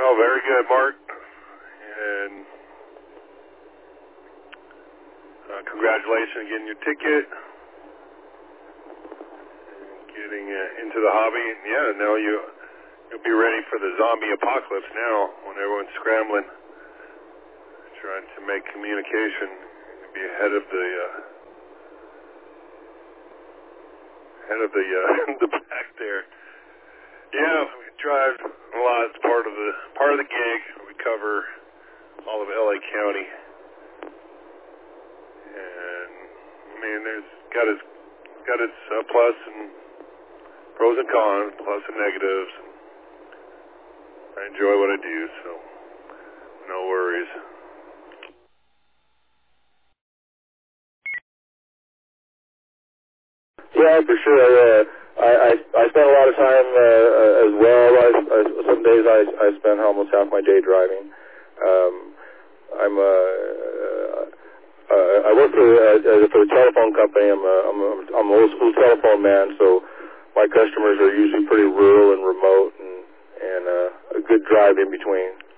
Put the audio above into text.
Oh, very good, Mark. And congratulations on getting your ticket. Getting into the hobby. Yeah, now you'll be ready for the zombie apocalypse now when everyone's scrambling, trying to make communication. You'll be ahead of the the pack there. Yeah, we drive a lot. It's part of the gig. We cover all of LA County, and I mean, there's got its plus and pros and cons, plus and negatives. And I enjoy what I do, so no worries. Yeah, for sure. I spend a lot of time as well. Some days I spend almost half my day driving. I work for a telephone company. I'm an old school telephone man, so my customers are usually pretty rural and remote, and a good drive in between.